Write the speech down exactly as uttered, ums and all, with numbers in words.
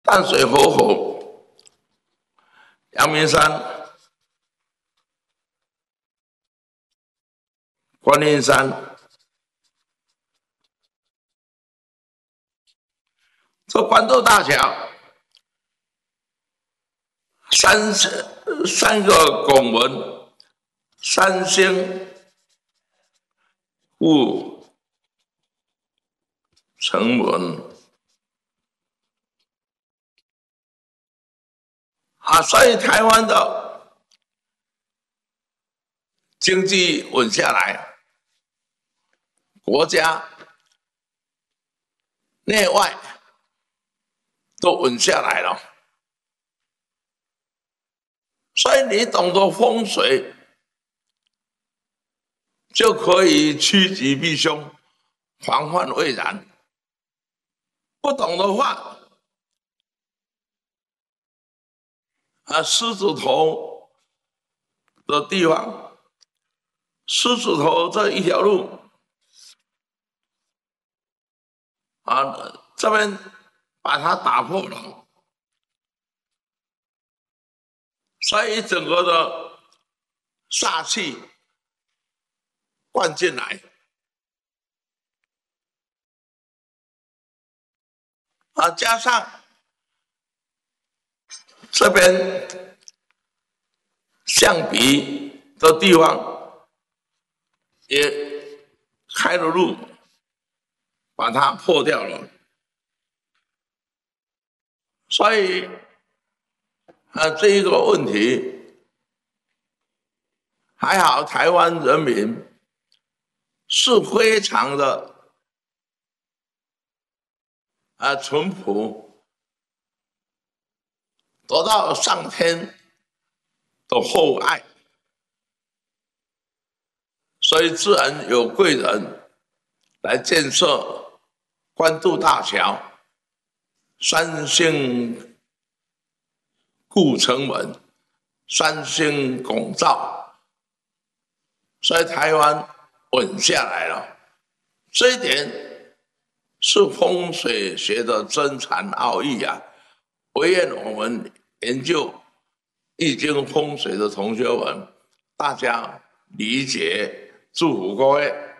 淡水河口、阳明山、观音山，这关渡大桥三三个拱门，三星护城门。 啊，所以台湾的经济稳下来，国家内外都稳下来了。所以你懂得风水，就可以趋吉避凶，防患未然。不懂的话， 啊，狮子头的地方，狮子头这一条路，啊，这边把它打破了，所以整个的煞气灌进来，啊，加上这边象鼻的地方也开了路，把它破掉了。所以，啊，这一个问题还好，台湾人民是非常的啊淳朴，得到上天的厚爱。 所以自然有贵人来建设关渡大桥、三星护城门、三星拱照，所以台湾稳下来了。这一点是风水学的真禅奥义啊！唯愿我们研究易经风水的同学们，大家理解。 祝福各位。